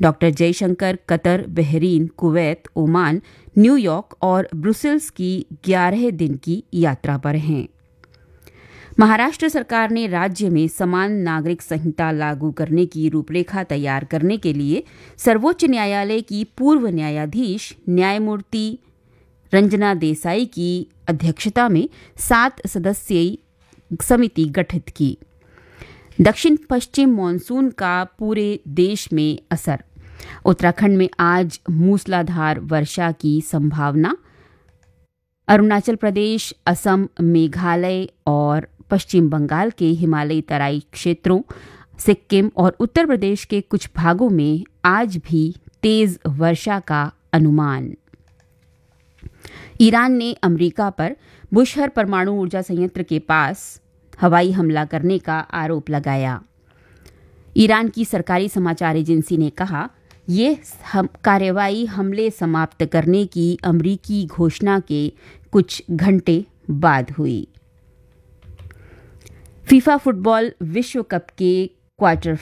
Doctor Jaishankar Qatar, Bahrain, Kuwait, Oman, New York और Brussels की 11 दिन की यात्रा पर हैं। महाराष्ट्र सरकार ने राज्य में समान नागरिक संहिता लागू करने की रूपरेखा तैयार करने के लिए सर्वोच्च न्यायालय की पूर्व न्यायाधीश न्यायमूर्ति रंजना देसाई की अध्यक्षता में 7 सदस्यीय समिति गठित की। दक्षिण पश्चिम मानसून का पूरे देश में असर। उत्तराखंड में आज मूसलाधार वर्षा की संभावना। अरुणाचल प्रदेश, असम, मेघालय और पश्चिम बंगाल के हिमालयी तराई क्षेत्रों, सिक्किम और उत्तर प्रदेश के कुछ भागों में आज भी तेज वर्षा का अनुमान। ईरान ने अमेरिका पर बुशहर परमाणु ऊर्जा संयंत्र के पास हवाई हमला करने का आरोप लगाया। ईरान की सरकारी समाचार एजेंसी ने कहा, ये कार्रवाई हमले समाप्त करने की अमेरिकी घोषणा के कुछ घंटे बाद हुई। फीफा फुटबॉल विश्व कप के क्वार्टर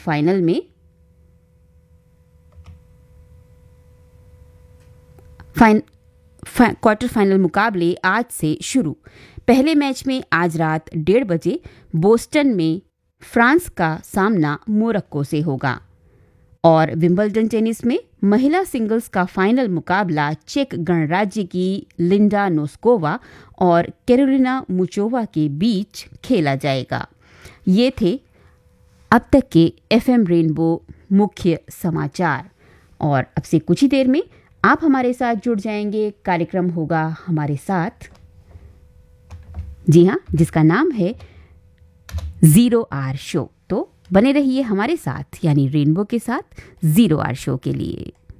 फाइनल मुकाबले आज से शुरू। पहले मैच में आज रात 1:30 बजे बोस्टन में फ्रांस का सामना मोरक्को से होगा और विंबलडन टेनिस में महिला सिंगल्स का फाइनल मुकाबला चेक गणराज्य की लिंडा नोस्कोवा और कैरोलिना मुचोवा के बीच खेला जाएगा। ये थे अब तक के एफएम रेनबो मुख्य समाचार और अब से कुछ ही देर में आप हमारे साथ जुड़ जाएंगे। कार्यक्रम होगा हमारे साथ, जी हाँ, जिसका नाम है 0R शो। तो बने रहिए हमारे साथ, यानी रेनबो के साथ 0R शो के लिए।